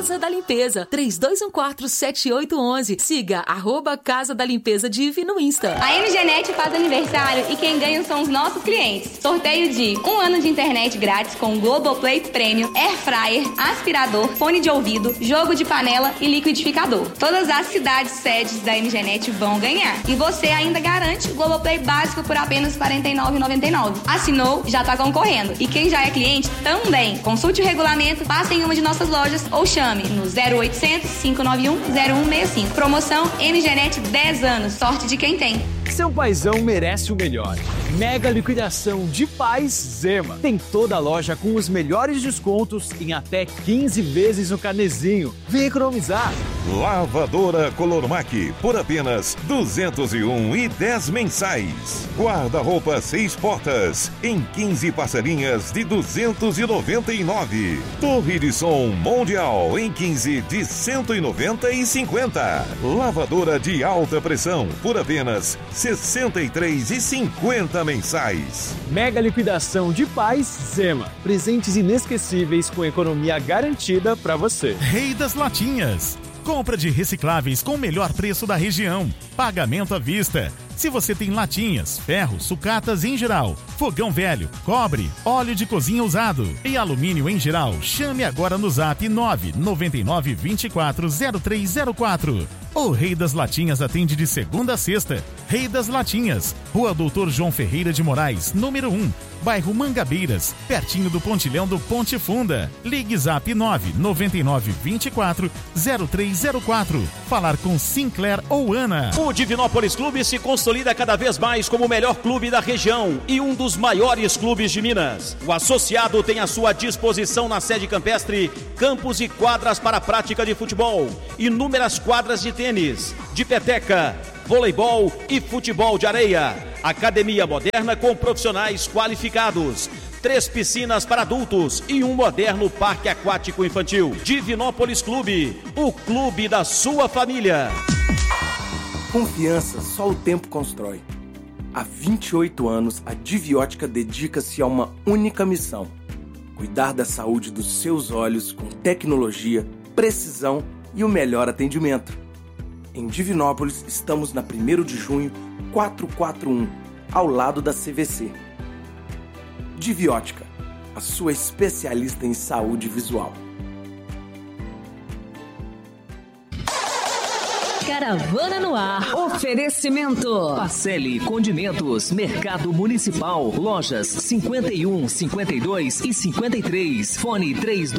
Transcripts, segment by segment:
Casa da Limpeza, 3214-7811. Siga @Casa da Limpeza Div no Insta. A MGNet faz aniversário e quem ganha são os nossos clientes. Sorteio de 1 ano de internet grátis com Globoplay Premium, Air Fryer, aspirador, fone de ouvido, jogo de panela e liquidificador. Todas as cidades sedes da MGNet vão ganhar. E você ainda garante o Globoplay básico por apenas R$ 49,99. Assinou, já está concorrendo. E quem já é cliente também. Consulte o regulamento, passe em uma de nossas lojas ou chame no 0800 591 0165. Promoção MGNet 10 anos. Sorte de quem tem. Seu paizão merece o melhor. Mega liquidação de Pais Zema. Tem toda a loja com os melhores descontos em até 15 vezes no carnezinho. Vem economizar. Lavadora Colormac por apenas R$ 201,10 mensais. Guarda-roupa 6 portas em 15 parcelinhas de R$ 299. Torre de som Mundial em 15 de R$ 190,50. Lavadora de alta pressão por apenas R$ 63,50 mensais. Mega liquidação de Pais Zema. Presentes inesquecíveis com economia garantida para você. Rei das Latinhas. Compra de recicláveis com o melhor preço da região. Pagamento à vista. Se você tem latinhas, ferro, sucatas em geral, fogão velho, cobre, óleo de cozinha usado e alumínio em geral, chame agora no Zap 999240304. O Rei das Latinhas atende de segunda a sexta. Rei das Latinhas, Rua Doutor João Ferreira de Moraes, número 1, bairro Mangabeiras, pertinho do pontilhão do Ponte Funda. Ligue Zap 999240304. Falar com Sinclair ou Ana. O Divinópolis Clube se consolida cada vez mais como o melhor clube da região e um dos maiores clubes de Minas. O associado tem à sua disposição na sede campestre campos e quadras para a prática de futebol, inúmeras quadras de tênis, de peteca, voleibol e futebol de areia. Academia moderna com profissionais qualificados. 3 piscinas para adultos e um moderno parque aquático infantil. Divinópolis Clube, o clube da sua família. Confiança só o tempo constrói. Há 28 anos, a Diviótica dedica-se a uma única missão: cuidar da saúde dos seus olhos com tecnologia, precisão e o melhor atendimento. Em Divinópolis, estamos na 1º de junho, 441, ao lado da CVC. Diviótica, a sua especialista em saúde visual. Caravana no ar. Oferecimento. Pacelli Condimentos, Mercado Municipal, lojas 51, 52 e 53. Fone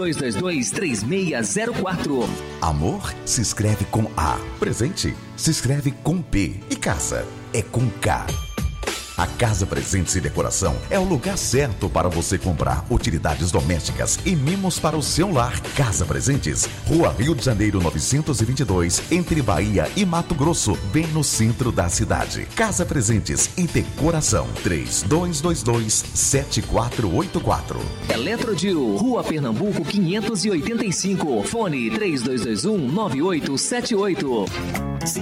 3222-3604. Amor se escreve com A. Presente se escreve com P. E casa é com K. A Casa Presentes e Decoração é o lugar certo para você comprar utilidades domésticas e mimos para o seu lar. Casa Presentes, Rua Rio de Janeiro 922, entre Bahia e Mato Grosso, bem no centro da cidade. Casa Presentes e Decoração, 3222-7484. Eletrodil, Rua Pernambuco 585, fone 3221-9878.